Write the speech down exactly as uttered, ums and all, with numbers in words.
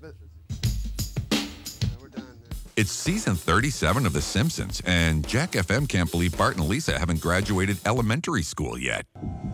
but yeah, we're done now. It's season thirty-seven of The Simpsons, and Jack F M can't believe Bart and Lisa haven't graduated elementary school yet.